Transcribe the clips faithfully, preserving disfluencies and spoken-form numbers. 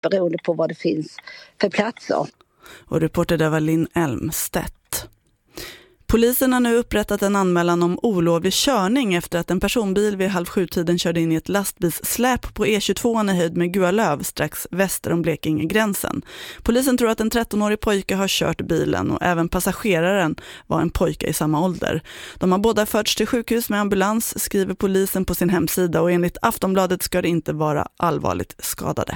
beroende på vad det finns för platser. Och reporter där var Linn Elmstedt. Polisen har nu upprättat en anmälan om olovlig körning efter att en personbil vid halv sju-tiden körde in i ett lastbilssläp på E tjugotvå i höjd med Gualöv strax väster om Blekingegränsen. Polisen tror att en trettonårig pojke har kört bilen och även passageraren var en pojke i samma ålder. De har båda förts till sjukhus med ambulans, skriver polisen på sin hemsida, och enligt Aftonbladet ska det inte vara allvarligt skadade.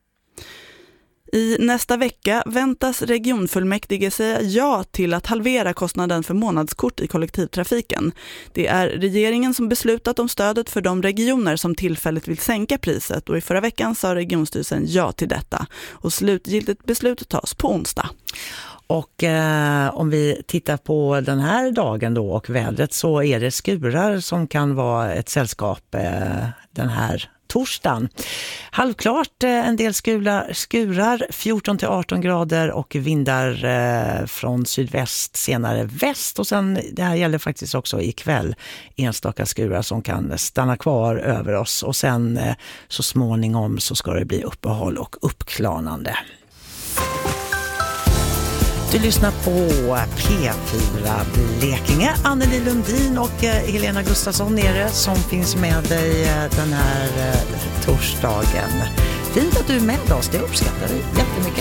I nästa vecka väntas regionfullmäktige säga ja till att halvera kostnaden för månadskort i kollektivtrafiken. Det är regeringen som beslutat om stödet för de regioner som tillfälligt vill sänka priset, och i förra veckan sa regionstyrelsen ja till detta. Och slutgiltigt beslut tas på onsdag. Och eh, om vi tittar på den här dagen då och vädret, så är det skurar som kan vara ett sällskap eh, den här torsdagen. Halvklart, en del skurar, skurar fjorton till arton grader och vindar eh, från sydväst, senare väst, och sen det här gäller faktiskt också ikväll, enstaka skurar som kan stanna kvar över oss, och sen eh, så småningom så ska det bli uppehåll och uppklarnande. Du lyssnar på P fyra Blekinge. Anneli Lundin och Helena Gustafsson nere som finns med dig den här torsdagen. Fint att du är med oss, det uppskattar vi jättemycket.